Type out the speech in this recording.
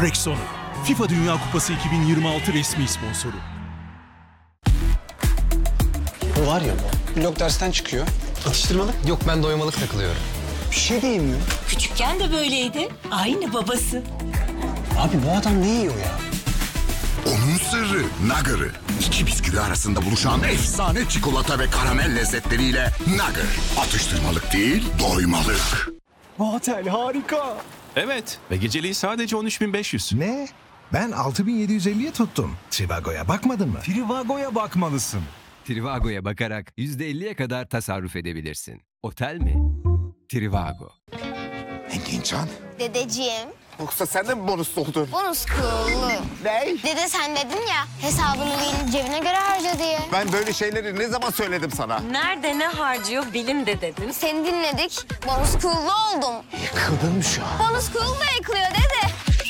Rexona, FIFA Dünya Kupası 2026 resmi sponsoru. Bu var ya bu. Blok dersten çıkıyor. Atıştırmalık. Yok, ben doymalık takılıyorum. Bir şey de yemiyor. Küçükken de böyleydi. Aynı babası. Abi bu adam ne yiyor ya? Onun sırrı Nugger'ı. İki bisküvi arasında buluşan efsane çikolata ve karamel lezzetleriyle Nugger. Atıştırmalık değil, doymalık. Bu otel harika. Evet ve geceliği sadece 13.500. Ne? Ben 6.750'ye tuttum. Trivago'ya bakmadın mı? Trivago'ya bakmalısın. Trivago'ya bakarak %50'ye kadar tasarruf edebilirsin. Otel mi? Trivago. Engincan, Dedeciğim, yoksa sen de mi bonus doldun? bonus cool'lu. Ne? Dede sen dedin ya hesabını değil cebine göre harca diye. Ben böyle şeyleri ne zaman söyledim sana? Nerede ne harcıyor bilim de dedin. Seni dinledik, bonus cool'lu oldum. Yıkıldın mı şu an? Bonus cool da yıkılıyor